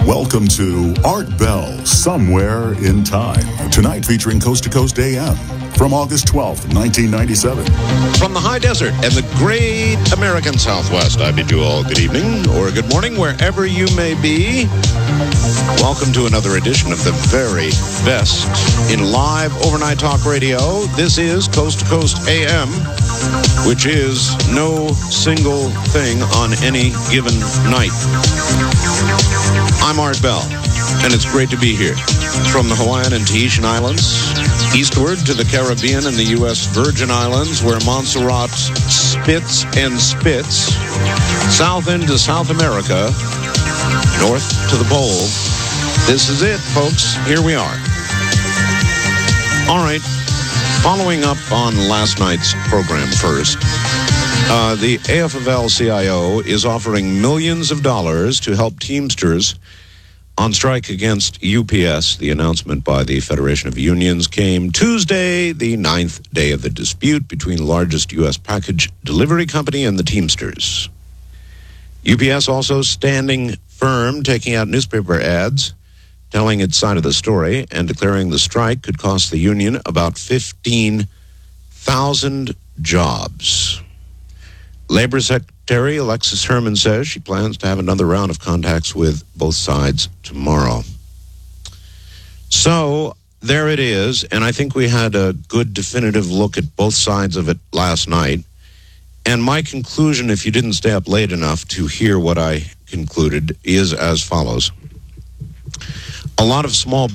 Welcome to Art Bell, Somewhere in Time. Tonight featuring Coast to Coast AM from August 12th, 1997. From the high desert and the great American Southwest, I bid you all good evening or good morning, wherever you may be. Welcome to another edition of the very best in live overnight talk radio. This is Coast to Coast AM, which is no single thing on any given night. I'm Art Bell, and it's great to be here. From the Hawaiian and Tahitian Islands, eastward to the Caribbean and the U.S. Virgin Islands, where Montserrat spits and spits, south into South America, north to the pole. This is it, folks. Here we are. All right. Following up on last night's program first, the AFL-CIO is offering millions of dollars to help Teamsters on strike against UPS. The announcement by the Federation of Unions came Tuesday, the 9th day of the dispute between the largest U.S. package delivery company and the Teamsters. UPS also standing firm, taking out newspaper ads, telling its side of the story, and declaring the strike could cost the union about 15,000 jobs. Labor Secretary Alexis Herman says she plans to have another round of contacts with both sides tomorrow. So, there it is, and I think we had a good definitive look at both sides of it last night. And my conclusion, if you didn't stay up late enough to hear what I concluded, is as follows. A lot of small